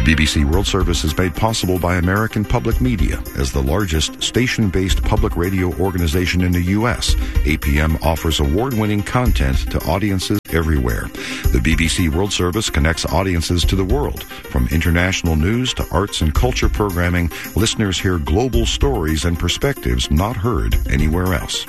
BBC World Service is made possible by American Public Media. As the largest station-based public radio organization in the U.S., APM offers award-winning content to audiences everywhere. The BBC World Service connects audiences to the world. From international news to arts and culture programming, listeners hear global stories and perspectives not heard anywhere else.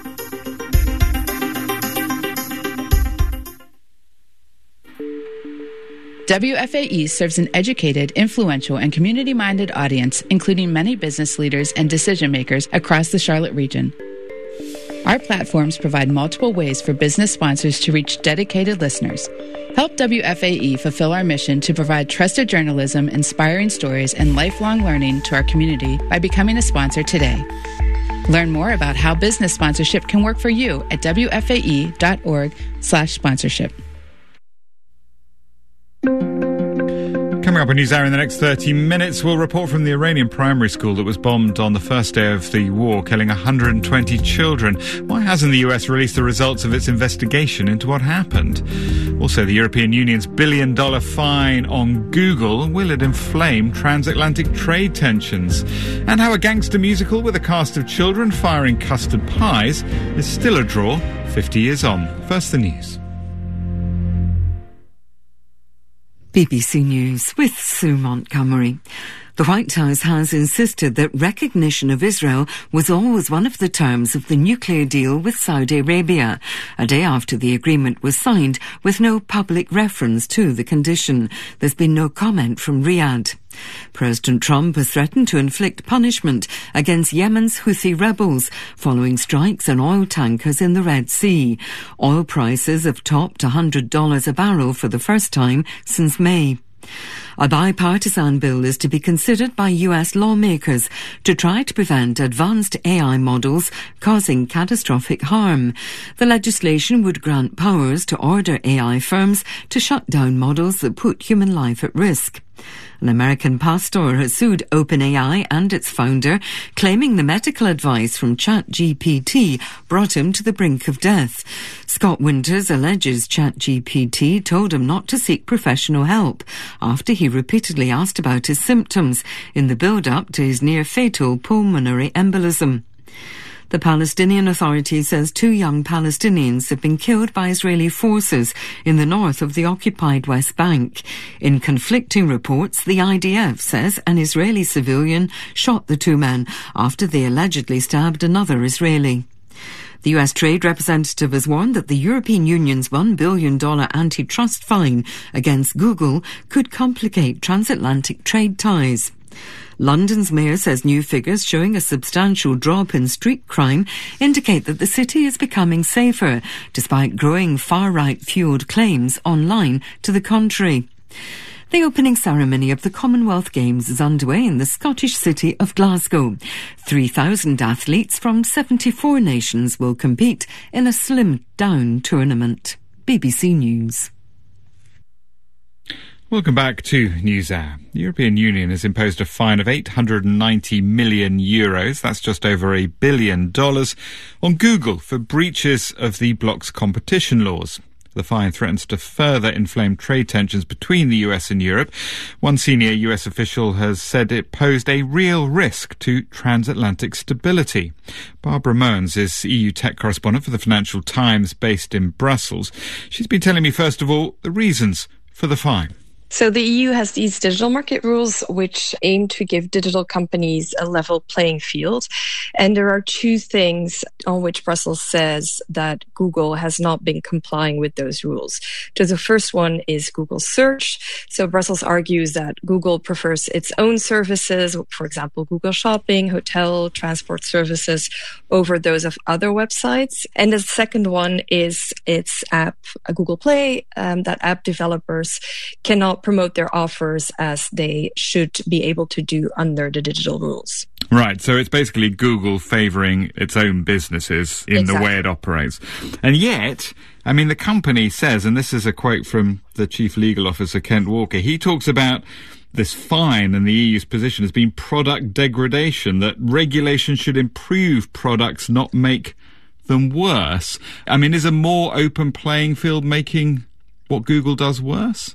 WFAE serves an educated, influential, and community-minded audience, including many business leaders and decision-makers across the Charlotte region. Our platforms provide multiple ways for business sponsors to reach dedicated listeners. Help WFAE fulfill our mission to provide trusted journalism, inspiring stories, and lifelong learning to our community by becoming a sponsor today. Learn more about how business sponsorship can work for you at wfae.org/sponsorship. Coming up on NewsHour in the next 30 minutes, we'll report from the Iranian primary school that was bombed on the first day of the war, killing 120 children. Why hasn't the US released the results of its investigation into what happened? Also, the European Union's billion-dollar fine on Google, will it inflame transatlantic trade tensions? And how a gangster musical with a cast of children firing custard pies is still a draw 50 years on. First, the news. BBC News with Sue Montgomery. The White House has insisted that recognition of Israel was always one of the terms of the nuclear deal with Saudi Arabia, a day after the agreement was signed with no public reference to the condition. There's been no comment from Riyadh. President Trump has threatened to inflict punishment against Yemen's Houthi rebels following strikes on oil tankers in the Red Sea. Oil prices have topped $100 a barrel for the first time since May. A bipartisan bill is to be considered by US lawmakers to try to prevent advanced AI models causing catastrophic harm. The legislation would grant powers to order AI firms to shut down models that put human life at risk. An American pastor has sued OpenAI and its founder, claiming the medical advice from ChatGPT brought him to the brink of death. Scott Winters alleges ChatGPT told him not to seek professional help after he repeatedly asked about his symptoms in the build-up to his near-fatal pulmonary embolism. The Palestinian Authority says 2 young Palestinians have been killed by Israeli forces in the north of the occupied West Bank. In conflicting reports, the IDF says an Israeli civilian shot the 2 men after they allegedly stabbed another Israeli. The US Trade Representative has warned that the European Union's $1 billion antitrust fine against Google could complicate transatlantic trade ties. London's mayor says new figures showing a substantial drop in street crime indicate that the city is becoming safer, despite growing far-right fuelled claims online to the contrary. The opening ceremony of the Commonwealth Games is underway in the Scottish city of Glasgow. 3,000 athletes from 74 nations will compete in a slimmed-down tournament. BBC News. Welcome back to NewsHour. The European Union has imposed a fine of €890 million, that's just over $1 billion, on Google for breaches of the bloc's competition laws. The fine threatens to further inflame trade tensions between the US and Europe. One senior US official has said it posed a real risk to transatlantic stability. Barbara Mearns is EU tech correspondent for the Financial Times based in Brussels. She's been telling me, first of all, the reasons for the fine. So the EU has these digital market rules which aim to give digital companies a level playing field. And there are 2 things on which Brussels says that Google has not been complying with those rules. So the first one is Google Search. So Brussels argues that Google prefers its own services, for example, Google Shopping, hotel, transport services, over those of other websites. And the second one is its app, Google Play, that app developers cannot promote their offers as they should be able to do under the digital rules. Right, so it's basically Google favouring its own businesses in the way it operates. And yet, I mean, the company says, and this is a quote from the Chief Legal Officer, Kent Walker, he talks about this fine and the EU's position as being product degradation, that regulation should improve products, not make them worse. I mean, is a more open playing field making what Google does worse?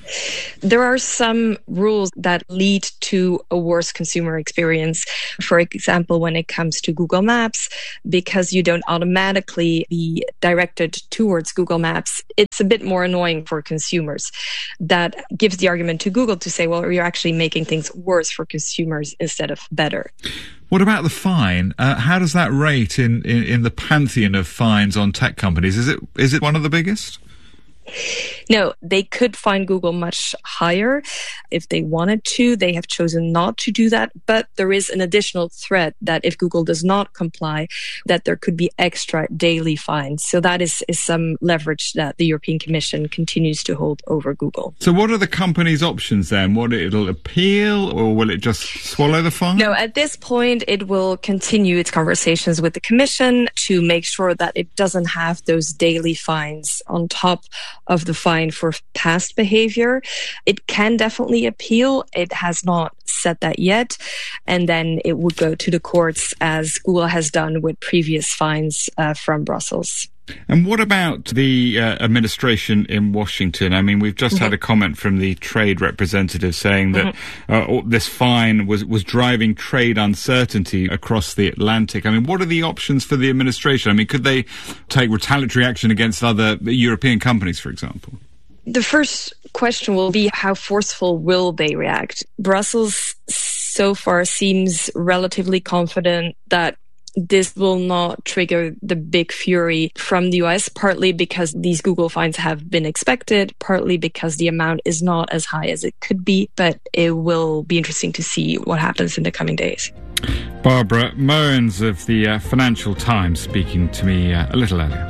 There are some rules that lead to a worse consumer experience. For example, when it comes to Google Maps, because you don't automatically be directed towards Google Maps, it's a bit more annoying for consumers. That gives the argument to Google to say, well, you're actually making things worse for consumers instead of better. What about the fine? How does that rate in the pantheon of fines on tech companies? Is it one of the biggest? No, they could fine Google much higher if they wanted to. They have chosen not to do that. But there is an additional threat that if Google does not comply, that there could be extra daily fines. So that is some leverage that the European Commission continues to hold over Google. So what are the company's options then? It'll appeal, or will it just swallow the fine? No, at this point, it will continue its conversations with the Commission to make sure that it doesn't have those daily fines on top of the fine for past behavior. It can definitely appeal. It has not said that yet. And then it would go to the courts, as Google has done with previous fines from Brussels. And what about the administration in Washington? I mean, we've just had a comment from the trade representative saying that this fine was driving trade uncertainty across the Atlantic. I mean, what are the options for the administration? I mean, could they take retaliatory action against other European companies, for example? The first question will be, how forceful will they react? Brussels so far seems relatively confident that this will not trigger the big fury from the US, partly because these Google fines have been expected, partly because the amount is not as high as it could be, but it will be interesting to see what happens in the coming days. Barbara Moens of the Financial Times speaking to me a little earlier.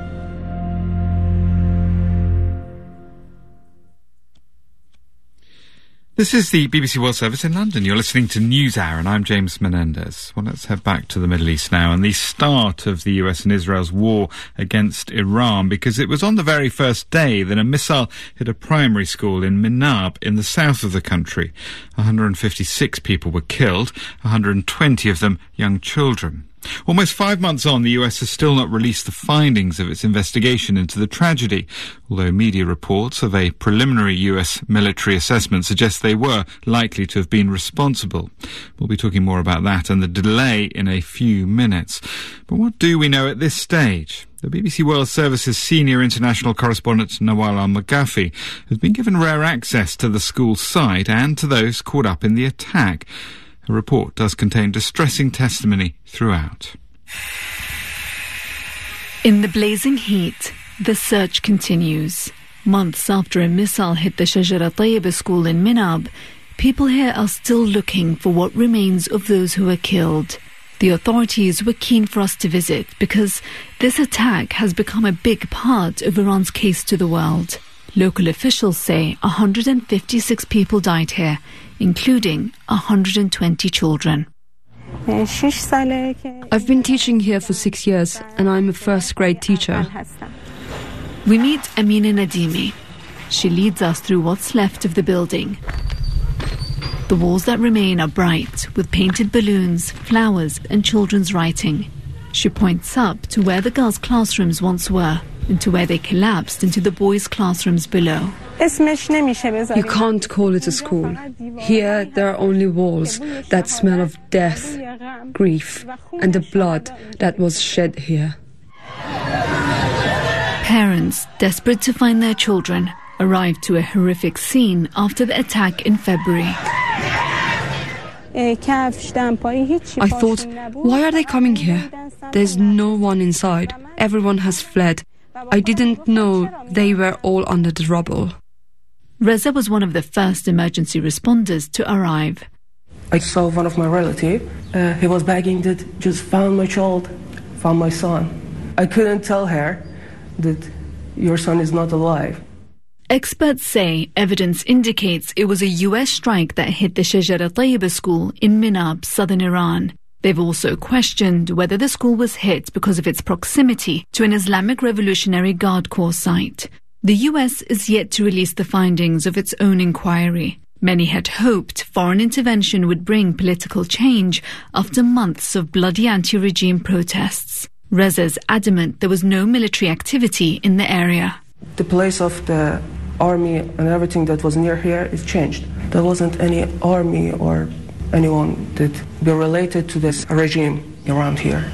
This is the BBC World Service in London. You're listening to NewsHour, and I'm James Menendez. Well, let's head back to the Middle East now, and the start of the US and Israel's war against Iran, because it was on the very first day that a missile hit a primary school in Minab in the south of the country. 156 people were killed, 120 of them young children. Almost 5 months on, the US has still not released the findings of its investigation into the tragedy, although media reports of a preliminary US military assessment suggest they were likely to have been responsible. We'll be talking more about that and the delay in a few minutes. But what do we know at this stage? The BBC World Service's senior international correspondent Nawal Al-Maghafi has been given rare access to the school site and to those caught up in the attack. The report does contain distressing testimony throughout. In the blazing heat, the search continues. Months after a missile hit the Shajara Tayyiba school in Minab, people here are still looking for what remains of those who were killed. The authorities were keen for us to visit because this attack has become a big part of Iran's case to the world. Local officials say 156 people died here, including 120 children. I've been teaching here for 6 years, and I'm a first-grade teacher. We meet Amina Nadimi. She leads us through what's left of the building. The walls that remain are bright, with painted balloons, flowers, and children's writing. She points up to where the girls' classrooms once were, and to where they collapsed into the boys' classrooms below. You can't call it a school. Here there are only walls that smell of death, grief, and the blood that was shed here. Parents, desperate to find their children, arrived to a horrific scene after the attack in February. I thought, why are they coming here? There's no one inside. Everyone has fled. I didn't know they were all under the rubble. Reza was one of the first emergency responders to arrive. I saw one of my relatives. He was begging that just found my child, found my son. I couldn't tell her that your son is not alive. Experts say evidence indicates it was a US strike that hit the Shajara Tayyiba school in Minab, southern Iran. They've also questioned whether the school was hit because of its proximity to an Islamic Revolutionary Guard Corps site. The US is yet to release the findings of its own inquiry. Many had hoped foreign intervention would bring political change after months of bloody anti-regime protests. Reza's adamant there was no military activity in the area. The place of the army and everything that was near here is changed. There wasn't any army or anyone that be related to this regime around here.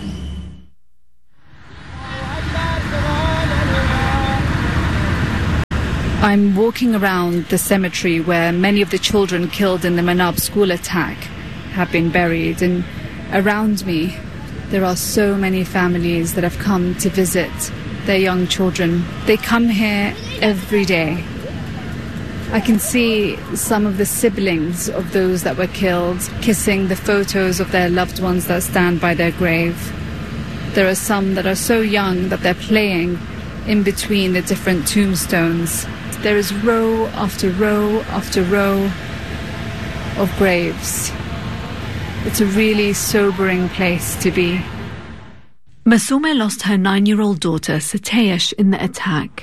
I'm walking around the cemetery where many of the children killed in the Manab school attack have been buried, and around me there are so many families that have come to visit their young children. They come here every day. I can see some of the siblings of those that were killed kissing the photos of their loved ones that stand by their grave. There are some that are so young that they're playing in between the different tombstones. There is row after row after row of graves. It's a really sobering place to be. Masoume lost her 9-year-old daughter, Sateyesh, in the attack.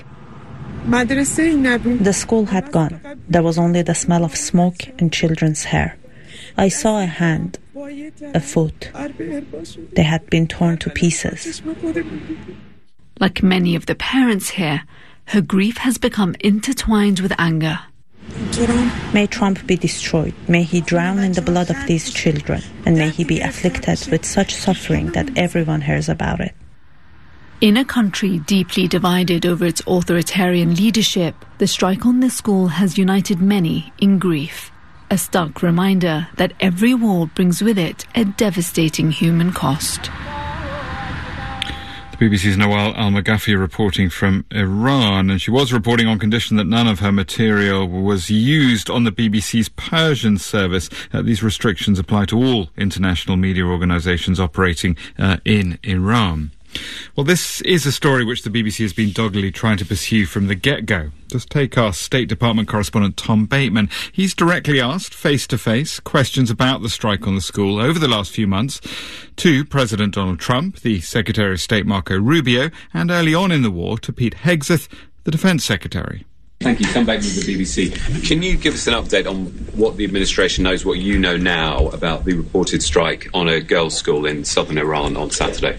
The school had gone. There was only the smell of smoke and children's hair. I saw a hand, a foot. They had been torn to pieces. Like many of the parents here, her grief has become intertwined with anger. May Trump be destroyed. May he drown in the blood of these children. And may he be afflicted with such suffering that everyone hears about it. In a country deeply divided over its authoritarian leadership, the strike on the school has united many in grief. A stark reminder that every war brings with it a devastating human cost. The BBC's Nawal Al-Maghafi reporting from Iran, and she was reporting on condition that none of her material was used on the BBC's Persian service. These restrictions apply to all international media organisations operating in Iran. Well, this is a story which the BBC has been doggedly trying to pursue from the get-go. Just take our State Department correspondent Tom Bateman. He's directly asked, face-to-face, questions about the strike on the school over the last few months to President Donald Trump, the Secretary of State Marco Rubio, and early on in the war to Pete Hegseth, the Defence Secretary. Thank you. Come back to the BBC. Can you give us an update on what the administration knows, what you know now about the reported strike on a girls' school in southern Iran on Saturday?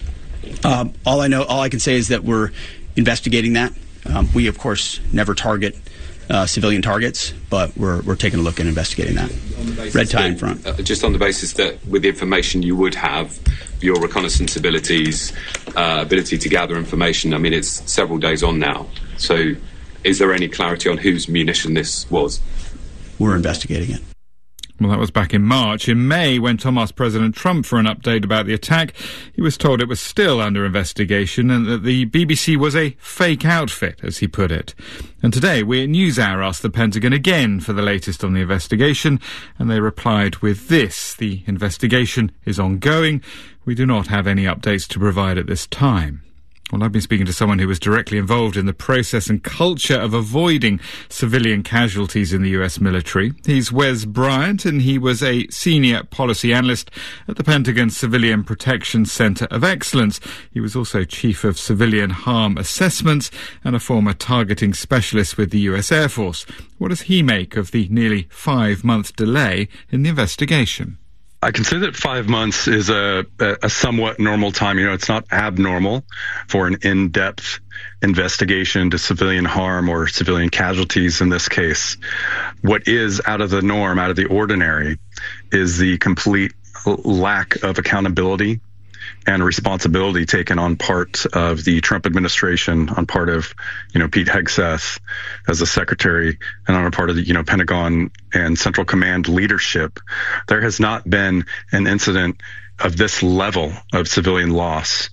All I can say is that we're investigating that. We, of course, never target civilian targets, but we're taking a look and investigating that. Red tie in front. Just on the basis that with the information you would have, your reconnaissance abilities, ability to gather information, I mean, it's several days on now. So is there any clarity on whose munition this was? We're investigating it. Well, that was back in March. In May, when Tom asked President Trump for an update about the attack, he was told it was still under investigation and that the BBC was a fake outfit, as he put it. And today, we at NewsHour asked the Pentagon again for the latest on the investigation, and they replied with this: the investigation is ongoing. We do not have any updates to provide at this time. Well, I've been speaking to someone who was directly involved in the process and culture of avoiding civilian casualties in the US military. He's Wes Bryant, and he was a senior policy analyst at the Pentagon Civilian Protection Center of Excellence. He was also chief of civilian harm assessments and a former targeting specialist with the US Air Force. What does he make of the nearly 5-month delay in the investigation? I consider that 5 months is a somewhat normal time. You know, it's not abnormal for an in-depth investigation into civilian harm or civilian casualties in this case. What is out of the norm, out of the ordinary, is the complete lack of accountability and responsibility taken on part of the Trump administration, on part of, Pete Hegseth as the secretary, and on a part of the, Pentagon and Central Command leadership. There has not been an incident of this level of civilian loss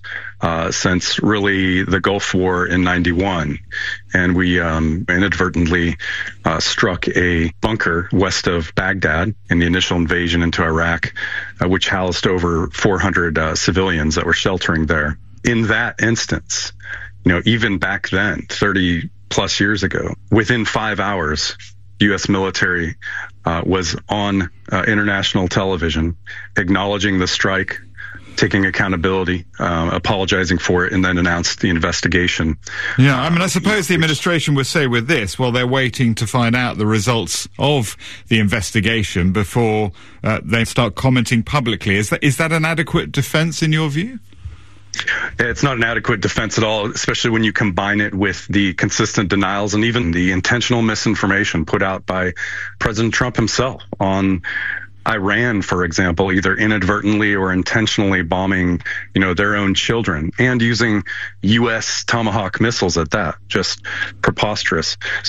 since really the Gulf War in '91. And we inadvertently struck a bunker west of Baghdad in the initial invasion into Iraq, which housed over 400 civilians that were sheltering there. In that instance, even back then, 30 plus years ago, within 5 hours, U.S. military was on international television, acknowledging the strike, taking accountability, apologizing for it, and then announced the investigation. Yeah, I mean, I suppose the administration would say with this, well, they're waiting to find out the results of the investigation before they start commenting publicly. Is that an adequate defense in your view? It's not an adequate defense at all, especially when you combine it with the consistent denials and even the intentional misinformation put out by President Trump himself on Iran, for example, either inadvertently or intentionally bombing, their own children and using U.S. Tomahawk missiles at that. Just preposterous.